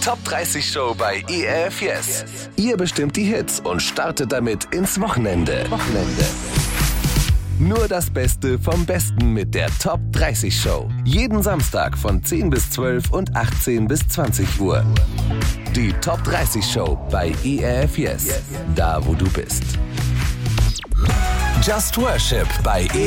Top 30 Show bei ERF Yes. Ihr bestimmt die Hits und startet damit ins Wochenende. Nur das Beste vom Besten mit der Top 30 Show. Jeden Samstag von 10 bis 12 und 18 bis 20 Uhr. Die Top 30 Show bei ERF Yes. Da, wo du bist. Just Worship bei